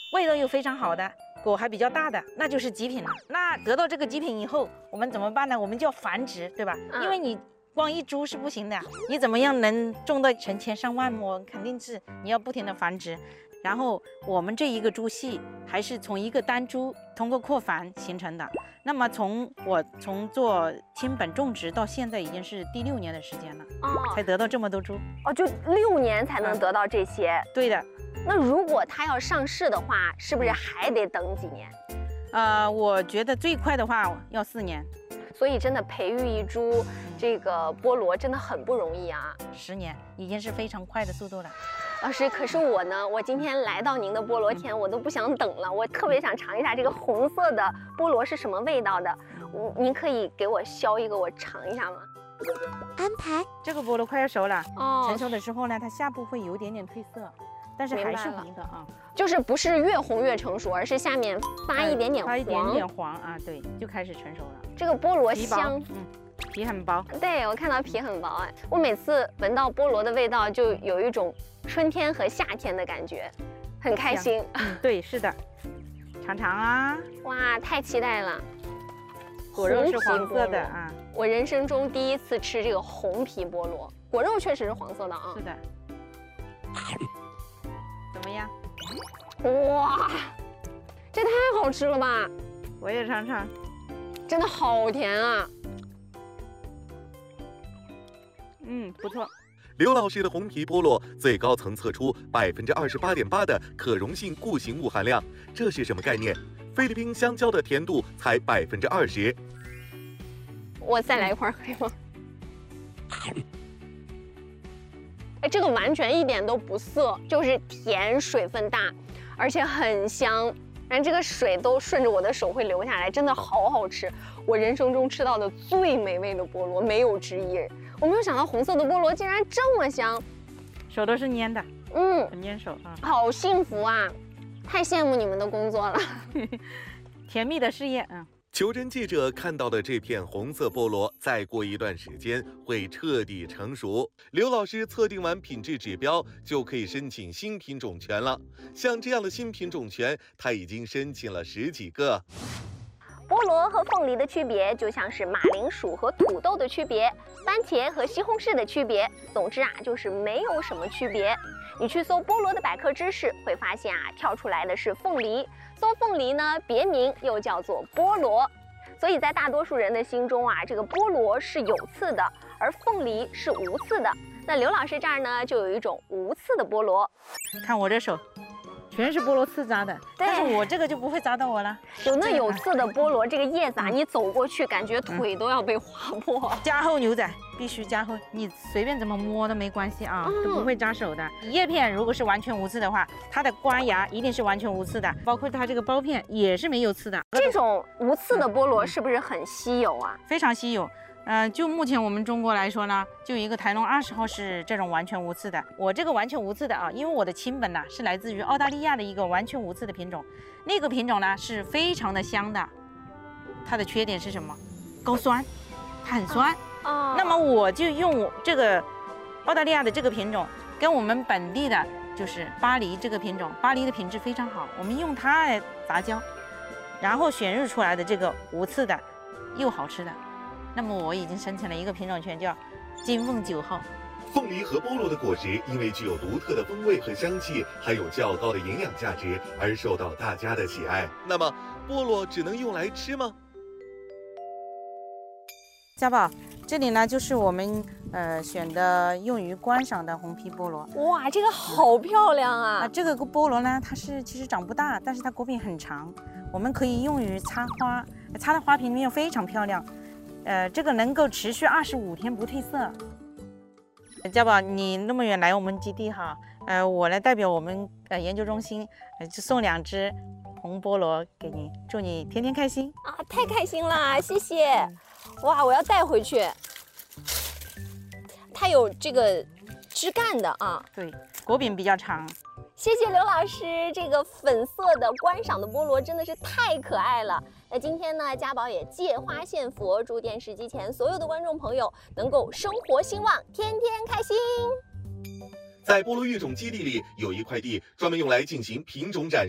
味道又非常好的，果还比较大的，那就是极品了。那得到这个极品以后，我们怎么办呢？我们就要繁殖，对吧？因为你光一株是不行的，你怎么样能种到成千上万亩？肯定是你要不停的繁殖。然后我们这一个株系还是从一个单株通过扩繁形成的。那么从做亲本种植到现在已经是第6年的时间了，才得到这么多株。 就6年才能得到这些。 对的。 那如果它要上市的话，是不是还得等几年？ 我觉得最快的话要4年。 所以真的培育一株这个菠萝真的很不容易啊 ！10年已经是非常快的速度了。 老师，可是我呢，我今天来到您的菠萝田，我都不想等了，我特别想尝一下这个红色的菠萝是什么味道的。您可以给我削一个，我尝一下吗？ 安排。 这个菠萝快要熟了，成熟的时候呢，它下部会有点点褪色，但是还是红的啊。 就是不是越红越成熟，而是下面发一点点黄， 发一点点黄啊，对，就开始成熟了。 这个菠萝香， 皮很薄。 对，我看到皮很薄哎，我每次闻到菠萝的味道，就有一种春天和夏天的感觉，很开心。 对，是的，尝尝啊！ 哇，太期待了。 果肉是黄色的啊， 我人生中第一次吃这个红皮菠萝，果肉确实是黄色的啊。 是的。怎么样？ 哇，这太好吃了吧！ 我也尝尝， 真的好甜啊！ 不错。 刘老师的红皮菠萝最高曾测出28.8%的可溶性固形物含量，这是什么概念？菲律宾香蕉的甜度才20%。 我再来一块可以吗？哎，这个完全一点都不涩，就是甜，水分大，而且很香。然后这个水都顺着我的手会流下来，真的好好吃。我人生中吃到的最美味的菠萝，没有之一。我没有想到红色的菠萝竟然这么香， 手都是粘的，很粘手啊， 好幸福啊！太羡慕你们的工作了， 甜蜜的事业啊。 求真记者看到的这片红色菠萝，再过一段时间会彻底成熟。刘老师测定完品质指标，就可以申请新品种权了。像这样的新品种权，他已经申请了10几个。 菠萝和凤梨的区别，就像是马铃薯和土豆的区别，番茄和西红柿的区别。总之啊，就是没有什么区别。你去搜菠萝的百科知识，会发现啊，跳出来的是凤梨。搜凤梨呢，别名又叫做菠萝。所以在大多数人的心中啊，这个菠萝是有刺的，而凤梨是无刺的。那刘老师这儿呢，就有一种无刺的菠萝。 看我这手，全是菠萝刺扎的，但是我这个就不会扎到我了。 有刺的菠萝，这个叶子啊，你走过去，感觉腿都要被划破。 加厚牛仔必须加厚，你随便怎么摸都没关系啊，都不会扎手的。叶片如果是完全无刺的话，它的刮牙一定是完全无刺的，包括它这个包片也是没有刺的。 这种无刺的菠萝是不是很稀有啊？ 非常稀有。就目前我们中国来说呢，就一个台农20号是这种完全无刺的。我这个完全无刺的啊，因为我的亲本呢是来自于澳大利亚的一个完全无刺的品种，那个品种呢是非常的香的。它的缺点是什么？高酸，它很酸。那么我就用我这个澳大利亚的这个品种，跟我们本地的就是巴黎这个品种，巴黎的品质非常好，我们用它来杂交，然后选育出来的这个无刺的又好吃的。那么我已经申请了一个品种权，叫金凤9号。 凤梨和菠萝的果实因为具有独特的风味和香气，还有较高的营养价值，而受到大家的喜爱。那么，菠萝只能用来吃吗？ 家宝，这里呢就是我们选的用于观赏的红皮菠萝。 哇，这个好漂亮啊！ 这个菠萝呢，它是其实长不大，但是它果柄很长，我们可以用于插花，插的花瓶里面非常漂亮。这个能够持续25天不褪色。家宝，你那么远来我们基地哈，我来代表我们研究中心，就送2只红菠萝给你，祝你天天开心啊！太开心啦，谢谢。哇，我要带回去。它有这个枝干的啊， 对，果柄比较长。 谢谢刘老师，这个粉色的观赏的菠萝真的是太可爱了。那今天呢，家宝也借花献佛，祝电视机前所有的观众朋友能够生活兴旺，天天开心。 在菠萝育种基地里，有一块地专门用来进行品种展示。